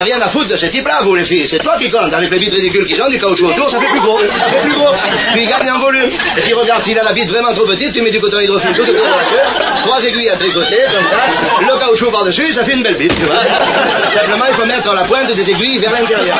Rien à foutre de ce type-là, vous les filles. C'est toi qui compte. Avec les vitres ridicules qu'ils ont, du caoutchouc autour, ça fait plus gros. Ça fait plus gros. Puis il gagne en volume. Et puis regarde, s'il a la bite vraiment trop petite, tu mets du coton hydrophile tout autour de la queue, 3 aiguilles à tricoter, comme ça, le caoutchouc par-dessus, ça fait une belle bite, tu vois. Simplement, il faut mettre la pointe des aiguilles vers l'intérieur.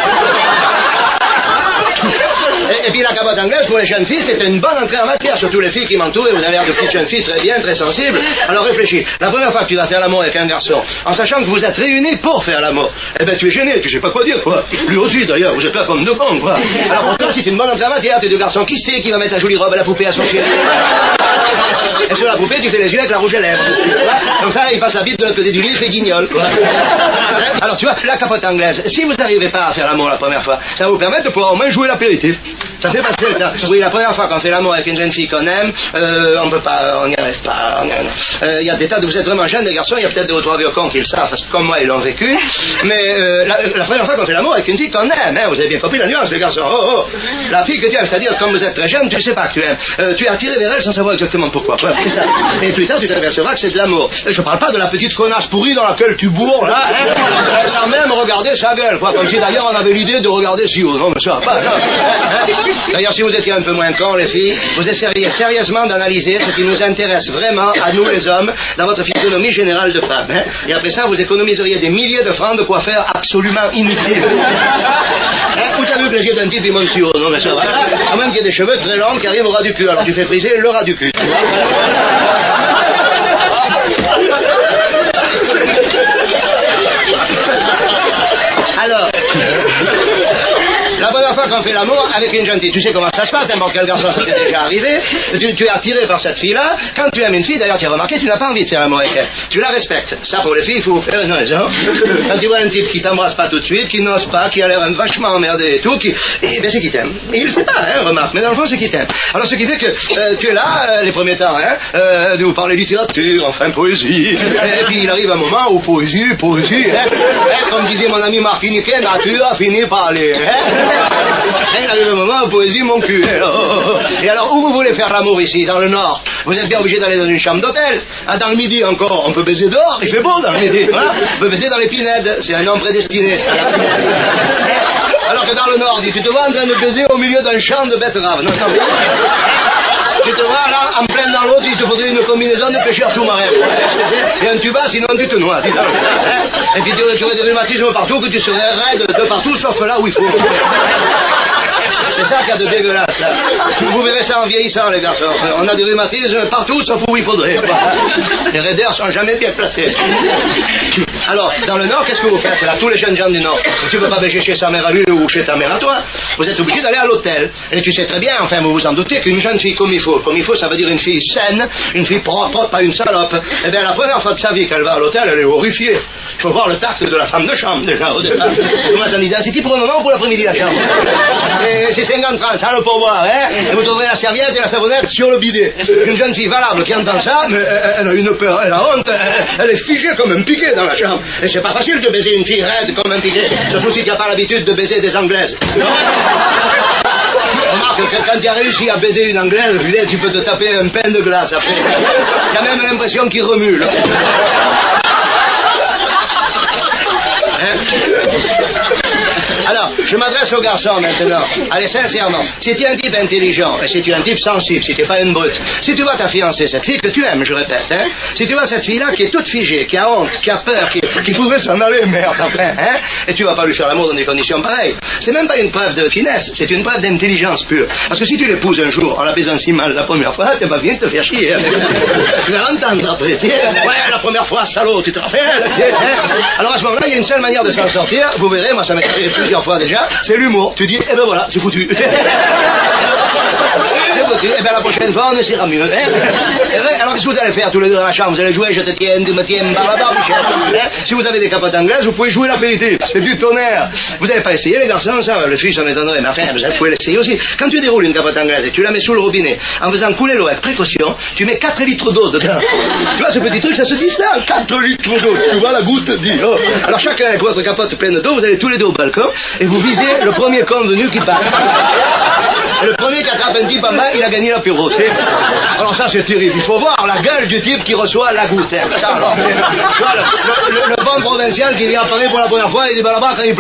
Et puis la capote anglaise, pour les jeunes filles, c'est une bonne entrée en matière, surtout les filles qui m'entourent, et vous avez l'air de petites jeunes filles très bien, très sensibles. Alors réfléchis, la première fois que tu vas faire l'amour avec un garçon, en sachant que vous êtes réunis pour faire l'amour, eh ben tu es gêné, tu sais pas quoi dire, quoi. Lui aussi, d'ailleurs, vous êtes là comme deux cons, quoi. Alors pour toi, c'est une bonne entrée en matière, tes deux garçons, qui sait qui va mettre la jolie robe à la poupée à son chéri? Et sur la poupée, tu fais les yeux avec la rouge à lèvres. Comme ça, il passe la bite de l'autre côté du lit, il fait guignol, quoi. Alors tu vois, la capote anglaise, si vous n'arrivez pas à faire l'amour la première fois, ça va vous permettre de pouvoir au moins jouer l'apéritif. Ça fait passer le temps. Oui, la première fois qu'on fait l'amour avec une jeune fille qu'on aime, on peut pas, on n'y arrive pas. Il y a des tas de, vous êtes vraiment jeunes, des garçons, il y a peut-être 2 ou 3 vieux cons qui le savent, parce que comme moi, ils l'ont vécu. Mais la première fois qu'on fait l'amour avec une fille qu'on aime, hein, vous avez bien compris la nuance, les garçons. Oh, oh. La fille que tu aimes, c'est-à-dire, comme vous êtes très jeune, tu ne sais pas que tu aimes. Tu es attiré vers elle sans savoir exactement pourquoi. Voilà, c'est ça. Et plus tard, tu t'apercevras que c'est de l'amour. Je parle pas de la petite connasse pourrie dans laquelle tu bourres, là, hein, sans même regarder sa gueule, quoi. Comme si d'ailleurs on avait l'idée de regarder si haut. Non, mais ça va pas, non. D'ailleurs, si vous étiez un peu moins cons, les filles, vous essayeriez sérieusement d'analyser ce qui nous intéresse vraiment, à nous les hommes, dans votre physionomie générale de femme. Hein. Et après ça, vous économiseriez des milliers de francs de quoi faire absolument inutile. Hein, où t'as vu que les yeux d'un type, ils montent si haut? Non, mais ça va. À moins qu'il y ait des cheveux très longs qui arrivent au ras du cul. Alors tu fais friser le ras du cul. Alors, la première fois qu'on fait l'amour avec une jeune fille, tu sais comment ça se passe, n'importe quel garçon, ça t'est déjà arrivé, tu es attiré par cette fille-là, quand tu aimes une fille, d'ailleurs tu as remarqué, tu n'as pas envie de faire l'amour avec elle, tu la respectes, ça pour les filles, il faut faire une raison, quand tu vois un type qui t'embrasse pas tout de suite, qui n'ose pas, qui a l'air vachement emmerdé et tout, ben c'est qui t'aime, et il sait pas, hein, remarque, mais dans le fond c'est qui t'aime, alors ce qui fait que tu es là, les premiers temps, hein, de vous parler littérature, enfin poésie, et puis il arrive un moment où poésie, hein, comme disait mon ami martiniquais, nature a fini par aller, hein. Il arrive un moment, poésie, mon cul. Et alors, où vous voulez faire l'amour ici, dans le Nord? Vous êtes bien obligé d'aller dans une chambre d'hôtel. Ah, dans le Midi encore, on peut baiser dehors, il fait beau dans le Midi. Voilà. On peut baiser dans les Pinèdes, c'est un homme prédestiné. Ça. Alors que dans le Nord, tu te vois en train de baiser au milieu d'un champ de betteraves. Non, tu te vois là, en plein dans l'autre, il te faudrait une combinaison de pêcheur sous-marin. Et un tuba, sinon tu te noies. Et puis tu aurais des rhumatismes partout, que tu serais raide de partout, sauf là où il faut. C'est ça qu'il y a de dégueulasse, là. Vous verrez ça en vieillissant, les garçons. On a des rhumatismes partout, sauf où il faudrait. Les raideurs sont jamais bien placés. Alors, dans le Nord, qu'est-ce que vous faites, là, tous les jeunes gens du Nord? Tu ne peux pas bêcher chez sa mère à lui ou chez ta mère à toi. Vous êtes obligé d'aller à l'hôtel. Et tu sais très bien, enfin, vous vous en doutez, qu'une jeune fille comme il faut, ça veut dire une fille saine, une fille propre, pas une salope. Eh bien, la première fois de sa vie qu'elle va à l'hôtel, elle est horrifiée. Il faut voir le tact de la femme de chambre, déjà, au départ. Moi, j'en disais, c'est pour le moment ou pour l'après-midi, la chambre? Et c'est 50 francs, ça, le pourboire, hein? Et vous trouverez la serviette et la savonnette sur le bidet. Une jeune fille valable qui entend ça, mais elle a une peur, elle a honte, elle est figée comme un piquet dans la chambre. Et c'est pas facile de baiser une fille raide comme un piquet, surtout si tu n'as pas l'habitude de baiser des Anglaises. Remarque que quand tu as réussi à baiser une Anglaise, tu peux te taper un pain de glace après. Tu as même l'impression qu'il remue, là. Alors, je m'adresse aux garçons maintenant. Allez, sincèrement, si tu es un type intelligent, et si tu es un type sensible, si tu n'es pas une brute, si tu vas ta fiancée, cette fille que tu aimes, je répète, hein, si tu vois cette fille-là qui est toute figée, qui a honte, qui a peur, qui voudrait s'en aller, merde, après, hein, et tu vas pas lui faire l'amour dans des conditions pareilles, c'est même pas une preuve de finesse, c'est une preuve d'intelligence pure. Parce que si tu l'épouses un jour en la baisant si mal la première fois, tu vas bien te faire chier. Hein. Tu vas l'entendre après, tu sais, ouais, la première fois, salaud, tu te rappelles, tu sais, hein. Alors à ce moment-là, il y a une seule manière de s'en sortir, vous verrez, moi ça m'est arrivé plusieurs fois déjà, c'est l'humour. Tu dis, eh ben voilà, c'est foutu. C'est foutu. Eh ben la prochaine fois, on essaiera mieux. Hein. Alors qu'est-ce que vous allez faire tous les deux dans la chambre? Vous allez jouer, je te tiens, tu me tiens par la barbichette. Hein. Si vous avez des capotes anglaises, vous pouvez jouer l'apéritif. C'est du tonnerre. Vous n'avez pas essayé, les garçons, ça? Les filles, ça m'étonnerait, mais enfin, vous pouvez l'essayer aussi. Quand tu déroules une capote anglaise et tu la mets sous le robinet, en faisant couler l'eau avec précaution, tu mets 4 litres d'eau dedans. Tu vois, ce petit truc, ça se distingue. 4 litres d'eau. Tu vois, la goutte dit. Oh. Alors chacun avec votre capote pleine d'eau, vous allez tous les deux au balcon et vous visez le premier con venu qui passe. Le premier qui attrape un type en bas, il a gagné l'apéro. Alors ça, c'est terrible. Il faut voir la gueule du type qui reçoit la goutte. Ça, alors, le bon provincial qui vient à Paris pour la première fois, il dit, bah là-bas, quand il